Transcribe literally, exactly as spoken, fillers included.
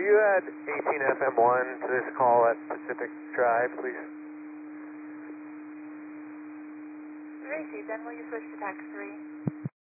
you add eighteen F M one to this call at Pacific Drive, please? Received. Then will you switch to tax three?